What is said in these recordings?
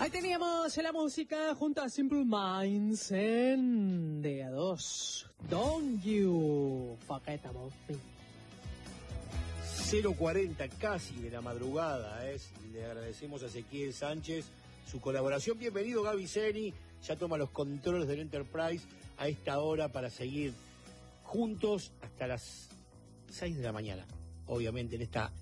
Ahí teníamos la música junto a Simple Minds en DA2. Don't you forget about me. 0:40 casi de la madrugada, le agradecemos a Ezequiel Sánchez su colaboración. Bienvenido Gaby Zeni, ya toma los controles del Enterprise a esta hora para seguir juntos hasta las 6 de la mañana. Obviamente en esta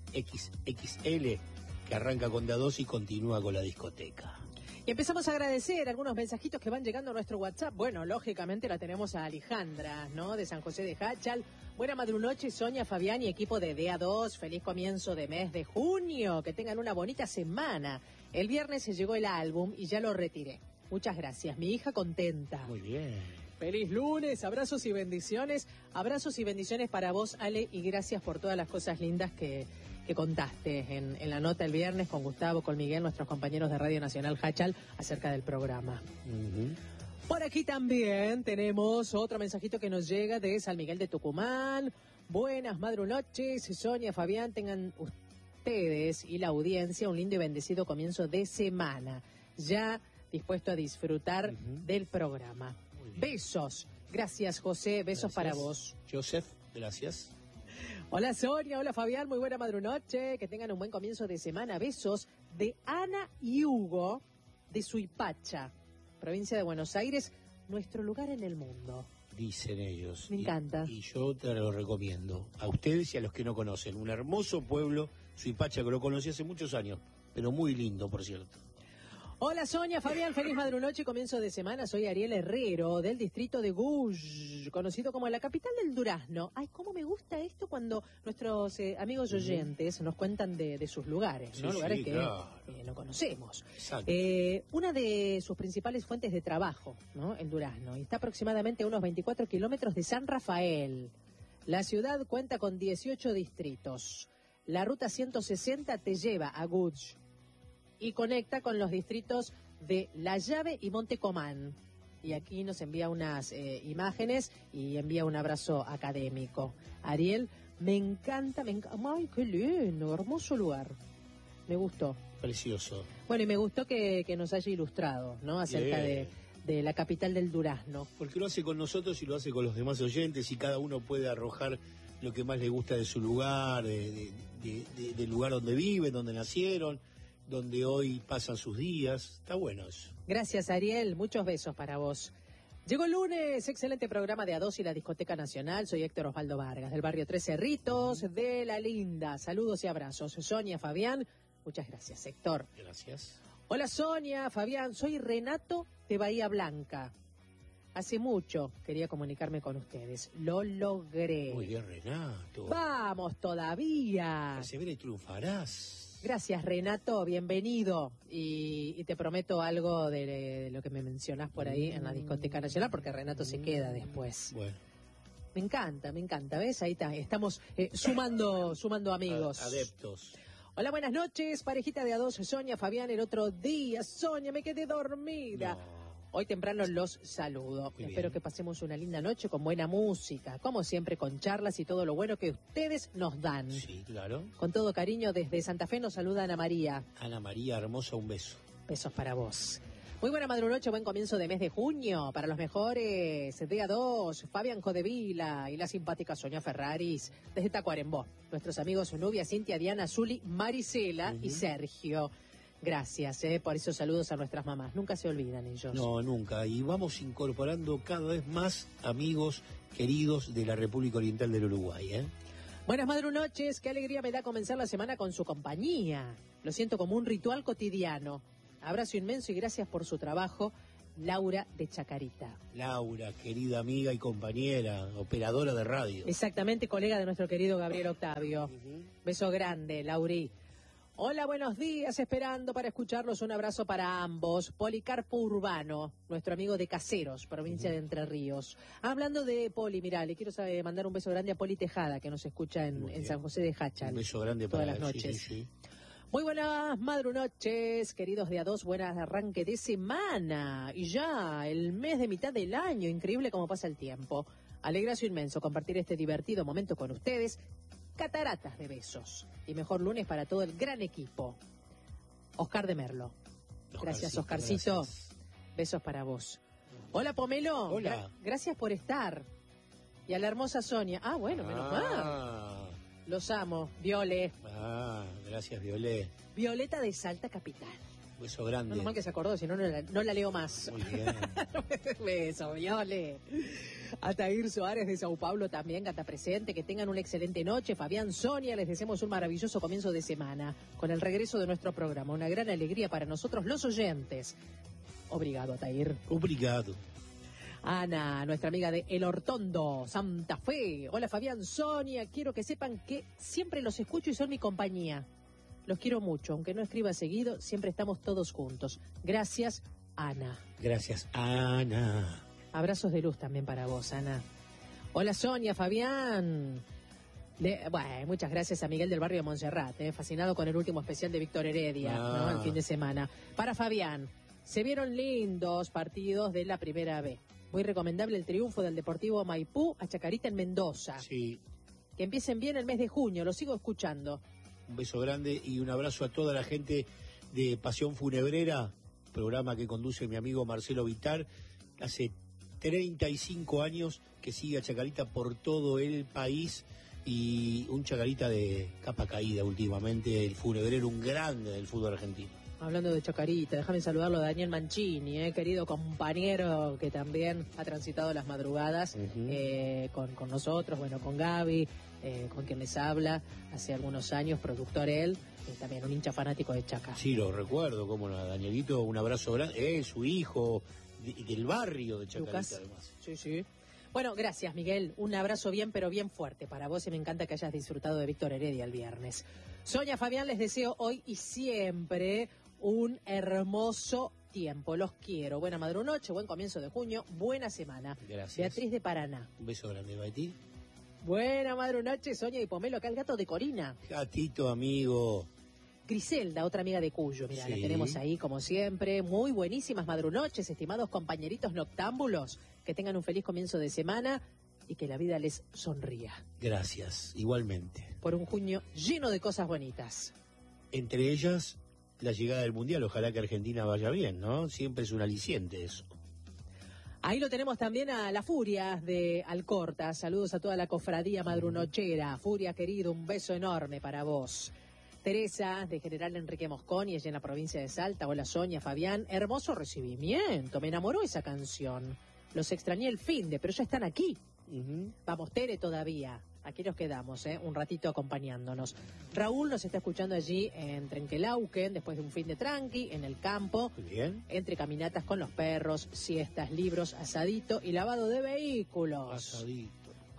XXL que arranca con DA2 y continúa con la discoteca. Y empezamos a agradecer algunos mensajitos que van llegando a nuestro WhatsApp. Bueno, lógicamente la tenemos a Alejandra, ¿no? De San José de Hachal. Buena madrunoche, Sonia, Fabián y equipo de DA2. Feliz comienzo de mes de junio. Que tengan una bonita semana. El viernes se llegó el álbum y ya lo retiré. Muchas gracias. Mi hija contenta. Muy bien. Feliz lunes, abrazos y bendiciones. Abrazos y bendiciones para vos, Ale, y gracias por todas las cosas lindas que contaste en la nota el viernes con Gustavo, con Miguel, nuestros compañeros de Radio Nacional Hachal, acerca del programa. Por aquí también tenemos otro mensajito que nos llega de San Miguel de Tucumán. Buenas madrunoches, Sonia, Fabián, tengan ustedes y la audiencia un lindo y bendecido comienzo de semana. Ya dispuesto a disfrutar del programa. Besos. Gracias, José. Besos para vos. Joseph, gracias. Hola, Sonia. Hola, Fabián. Muy buena madrunoche. Que tengan un buen comienzo de semana. Besos de Ana y Hugo de Suipacha, provincia de Buenos Aires, nuestro lugar en el mundo. Dicen ellos. Me encanta. Y yo te lo recomiendo. A ustedes y a los que no conocen. Un hermoso pueblo, Suipacha, que lo conocí hace muchos años. Pero muy lindo, por cierto. Hola Sonia, Fabián, feliz madrunoche, comienzo de semana. Soy Ariel Herrero, del distrito de Gush, conocido como la capital del Durazno. Ay, cómo me gusta esto cuando nuestros amigos oyentes nos cuentan de sus lugares, ¿no? Sí, Lugares que claro. No conocemos. Exacto. Una de sus principales fuentes de trabajo, ¿no? El Durazno, y está aproximadamente a unos 24 kilómetros de San Rafael. La ciudad cuenta con 18 distritos. La ruta 160 te lleva a Gush y conecta con los distritos de La Llave y Monte Comán. Y aquí nos envía unas imágenes y envía un abrazo académico. Ariel, me encanta. ¡Ay, qué lindo! Hermoso lugar. Me gustó. Precioso. Bueno, y me gustó que nos haya ilustrado, ¿no? Acerca de la capital del Durazno. Porque lo hace con nosotros y lo hace con los demás oyentes y cada uno puede arrojar lo que más le gusta de su lugar, del lugar donde viven, donde nacieron, donde hoy pasan sus días. Está bueno eso. Gracias, Ariel. Muchos besos para vos. Llegó el lunes, excelente programa de A2 y la Discoteca Nacional. Soy Héctor Osvaldo Vargas, del barrio Tres Cerritos, de La Linda. Saludos y abrazos. Sonia, Fabián, muchas gracias, Héctor. Gracias. Hola, Sonia, Fabián. Soy Renato de Bahía Blanca. Hace mucho quería comunicarme con ustedes. Lo logré. Muy bien, Renato. ¡Vamos todavía! Persevera y triunfarás. Gracias, Renato, bienvenido. Y te prometo algo de lo que me mencionás por ahí en la Discoteca Nacional, porque Renato se queda después. Bueno. Me encanta, ¿ves? Ahí está, estamos sumando amigos. Adeptos. Hola, buenas noches, parejita de A2, Sonia, Fabián. El otro día, Sonia, me quedé dormida. No. Hoy temprano los saludo. Muy Espero bien. que pasemos una linda noche con buena música, como siempre con charlas y todo lo bueno que ustedes nos dan. Sí, claro. Con todo cariño, desde Santa Fe nos saluda Ana María. Ana María Hermosa, un beso. Besos para vos. Muy buena madrunoche, buen comienzo de mes de junio. Para los mejores, DA2, Fabián Codevila y la simpática Sonia Ferraris, desde Tacuarembó. Nuestros amigos Nubia, Cintia, Diana, Zuli, Marisela y Sergio. Gracias por esos saludos a nuestras mamás. Nunca se olvidan ellos. No, nunca. Y vamos incorporando cada vez más amigos queridos de la República Oriental del Uruguay, Buenas madrunoches, qué alegría me da comenzar la semana con su compañía. Lo siento como un ritual cotidiano. Abrazo inmenso y gracias por su trabajo, Laura de Chacarita. Laura, querida amiga y compañera, operadora de radio. Exactamente, colega de nuestro querido Gabriel Octavio. Beso grande, Lauri. Hola, buenos días, esperando para escucharlos. Un abrazo para ambos. Policarpo Urbano, nuestro amigo de Caseros, provincia de Entre Ríos. Hablando de Poli, mirá, le quiero mandar un beso grande a Poli Tejada, que nos escucha en San José de Hachal. Un beso grande todas para las él, noches. sí. Muy buenas madrunoches, queridos de A2, buenas arranque de semana. Y ya, el mes de mitad del año, increíble cómo pasa el tiempo. Alegrazo inmenso compartir este divertido momento con ustedes. Cataratas de besos. Y mejor lunes para todo el gran equipo. Oscar de Merlo. Gracias, Oscarcito. Gracias. Besos para vos. Hola, Pomelo. Hola. Gracias por estar. Y a la hermosa Sonia. Ah, bueno, menos mal. Los amo. Viole. Gracias, Violet. Violeta de Salta Capital. Beso grande. Menos mal que se acordó, si no, no la leo más. Muy bien. Beso, Viole. Atair Suárez de Sao Paulo también canta presente. Que tengan una excelente noche. Fabián, Sonia, les deseamos un maravilloso comienzo de semana con el regreso de nuestro programa. Una gran alegría para nosotros los oyentes. Obrigado, Atair. Obrigado. Ana, nuestra amiga de El Hortondo, Santa Fe. Hola, Fabián, Sonia. Quiero que sepan que siempre los escucho y son mi compañía. Los quiero mucho, aunque no escriba seguido, siempre estamos todos juntos. Gracias, Ana. Gracias, Ana. Abrazos de luz también para vos, Ana. Hola, Sonia, Fabián. Bueno, muchas gracias a Miguel del Barrio de Montserrat, fascinado con el último especial de Víctor Heredia, ¿no? El fin de semana. Para Fabián, se vieron lindos partidos de la Primera B. Muy recomendable el triunfo del Deportivo Maipú a Chacarita en Mendoza. Sí. Que empiecen bien el mes de junio, lo sigo escuchando. Un beso grande y un abrazo a toda la gente de Pasión Funebrera, programa que conduce mi amigo Marcelo Vitar. Hace 35 años que sigue a Chacarita por todo el país y un Chacarita de capa caída últimamente, el funebrero, un grande del fútbol argentino. Hablando de Chacarita, déjame saludarlo a Daniel Mancini, querido compañero que también ha transitado las madrugadas con nosotros, bueno, con Gaby, con quien les habla hace algunos años, productor él, también un hincha fanático de Chaca. Sí, lo recuerdo, como no, Danielito, un abrazo grande, su hijo, del barrio de Chacarita, Lucas. Además. Sí, sí. Bueno, gracias, Miguel. Un abrazo bien, pero bien fuerte para vos y me encanta que hayas disfrutado de Víctor Heredia el viernes. Sonia, Fabián, les deseo hoy y siempre un hermoso tiempo. Los quiero. Buena madrunoche, buen comienzo de junio, buena semana. Gracias. Beatriz de Paraná. Un beso grande, Baiti. Buena madrunoche, Sonia y Pomelo, acá el gato de Corina. Gatito, amigo. Griselda, otra amiga de Cuyo, mira, Sí. la tenemos ahí como siempre. Muy buenísimas madrunoches, estimados compañeritos noctámbulos. Que tengan un feliz comienzo de semana y que la vida les sonría. Gracias, igualmente. Por un junio lleno de cosas bonitas. Entre ellas, la llegada del Mundial. Ojalá que Argentina vaya bien, ¿no? Siempre es un aliciente eso. Ahí lo tenemos también a la Furia de Alcorta. Saludos a toda la cofradía madrunochera. Furia, querido, un beso enorme para vos. Teresa, de General Enrique Mosconi, ella en la provincia de Salta. Hola, Sonia, Fabián. Hermoso recibimiento. Me enamoró esa canción. Los extrañé el finde, pero ya están aquí. Vamos, Tere, todavía. Aquí nos quedamos, un ratito acompañándonos. Raúl nos está escuchando allí en Trenquelauquen, después de un fin de tranqui, en el campo. Muy bien. Entre caminatas con los perros, siestas, libros, asadito y lavado de vehículos. Asadito.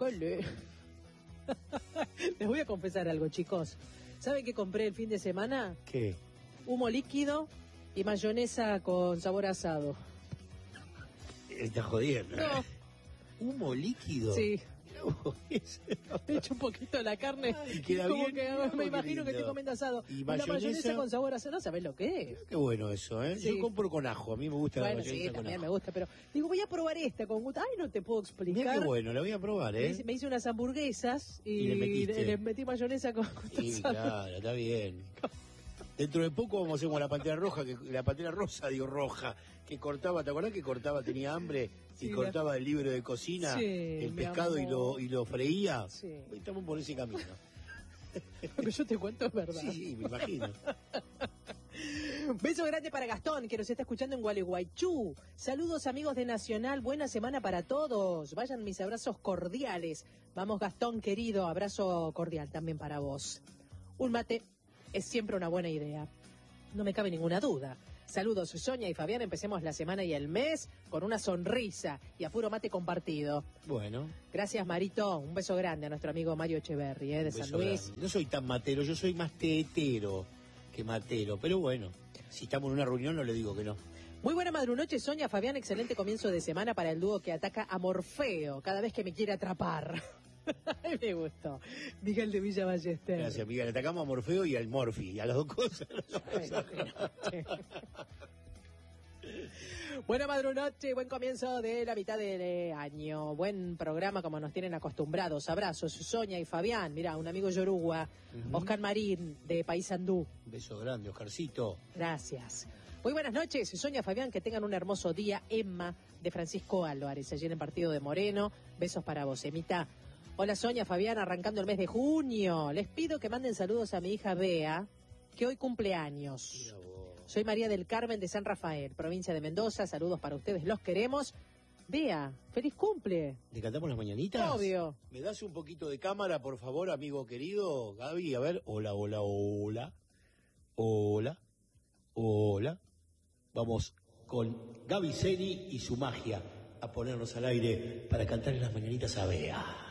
Les voy a confesar algo, chicos. ¿Saben qué compré el fin de semana? ¿Qué? Humo líquido y mayonesa con sabor asado. Está jodiendo. No. ¿Humo líquido? Sí. Mirá vos, He hecho un poquito la carne. Ay, queda como bien, que mirá me qué imagino que lindo. estoy comiendo asado. ¿Y Una mayonesa mayonesa con sabor asado. ¿No sabés lo que es? Qué bueno eso, ¿eh? Sí. Yo compro con ajo. A mí me gusta la Bueno, mayonesa sí, con también ajo. me gusta, pero digo, voy a probar esta con gusto. Ay, no te puedo explicar. Mirá qué bueno, la voy a probar, ¿eh? Me hice unas hamburguesas Y le metiste. le metí mayonesa con gusto Sí, asado. claro, está bien. Dentro de poco vamos a hacer como la Pantera Roja, la Pantera Rosa, digo roja, que cortaba, ¿te acordás que cortaba, tenía hambre y Sí, cortaba el libro de cocina, Sí, el mi pescado amor. y lo freía? Sí. Estamos por ese camino. Lo que yo te cuento es verdad. Sí, me imagino. Beso grande para Gastón, que nos está escuchando en Gualeguaychú. Saludos, amigos de Nacional. Buena semana para todos. Vayan mis abrazos cordiales. Vamos, Gastón, querido. Abrazo cordial también para vos. Un mate es siempre una buena idea. No me cabe ninguna duda. Saludos, Sonia y Fabián. Empecemos la semana y el mes con una sonrisa y a puro mate compartido. Bueno. Gracias, Marito. Un beso grande a nuestro amigo Mario Echeverri, de un San beso Luis. grande. No soy tan matero, yo soy más tetero que matero. Pero bueno, si estamos en una reunión no le digo que no. Muy buena madrunoche, Sonia, Fabián. Excelente comienzo de semana para el dúo que ataca a Morfeo cada vez que me quiere atrapar. Ay, me gustó. Miguel de Villa Ballester. Gracias, Miguel. Atacamos a Morfeo y al Morphy, y a las dos cosas. Buena madrunoche, buen comienzo de la mitad del año. Buen programa como nos tienen acostumbrados. Abrazos, Sonia y Fabián. Mirá, un amigo Yoruba. Oscar Marín, de Paysandú. Beso grande, Oscarcito. Gracias. Muy buenas noches, Sonia, Fabián, que tengan un hermoso día. Emma, de Francisco Álvarez, ayer en partido de Moreno. Besos para vos, Emita. Hola, Sonia, Fabián, arrancando el mes de junio. Les pido que manden saludos a mi hija Bea, que hoy cumple años. Soy María del Carmen de San Rafael, provincia de Mendoza. Saludos para ustedes, los queremos. Bea, feliz cumple. ¿Le cantamos las mañanitas? Obvio. ¿Me das un poquito de cámara, por favor, amigo querido? Gaby, a ver. Hola, hola, hola. Hola, hola. Vamos con Gaby Zeni y su magia a ponernos al aire para cantarle las mañanitas a Bea.